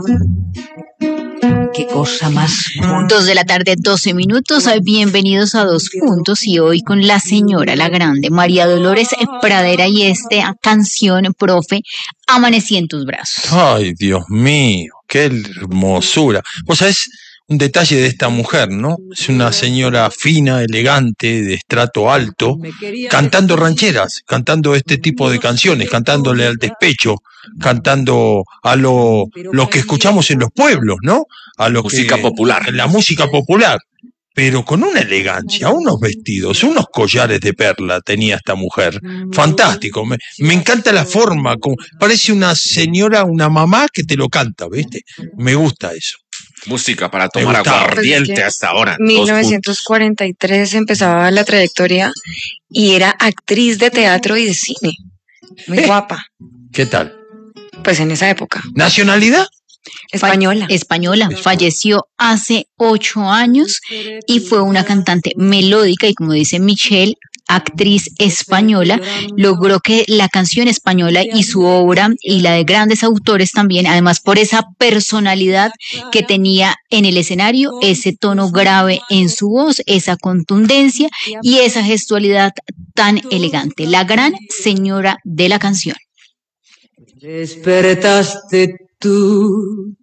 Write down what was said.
Qué cosa más. 2 de la tarde, 12 minutos. Bienvenidos a Dos Puntos y hoy con la señora, la grande, María Dolores Pradera y esta canción, profe, Amanecí en tus brazos. Ay, Dios mío, qué hermosura. Vos sabés un detalle de esta mujer, ¿no? Es una señora fina, elegante, de estrato alto, cantando rancheras, cantando este tipo de canciones, cantándole al despecho, cantando a lo que escuchamos en los pueblos, ¿no? A lo música que popular. la música popular. Pero con una elegancia, unos vestidos, unos collares de perla tenía esta mujer. Fantástico, me encanta la forma, como, parece una señora, una mamá que te lo canta, ¿viste? Me gusta eso. Música para tomar aguardiente Pues hasta ahora. 1943 empezaba la trayectoria y era actriz de teatro y de cine. Muy guapa. ¿Qué tal? Pues en esa época. ¿Nacionalidad? Española. Española. Falleció hace 8 años y fue una cantante melódica y, como dice Michelle, actriz española. Logró que la canción española y su obra y la de grandes autores también, además por esa personalidad que tenía en el escenario, ese tono grave en su voz, esa contundencia y esa gestualidad tan elegante. La gran señora de la canción. Despertaste tú